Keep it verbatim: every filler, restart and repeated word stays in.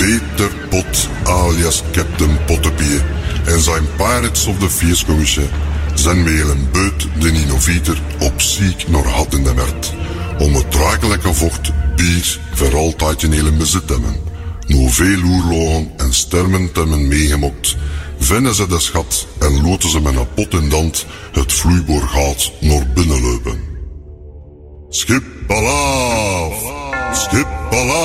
Peter Pot alias Captain Pottepie en zijn Pirates of the Feerskommisje zijn met een beut de innovator op ziek naar had in de werd. Om het draaglijke vocht bier voor altijd in hele bezit hebben. Nu veel oorlogen en stermen te hebben meegemokt, vinden ze de schat en loten ze met een pot in dand het vloeiboorgaat naar binnen lopen. Schip alaaf! Schip alaaf!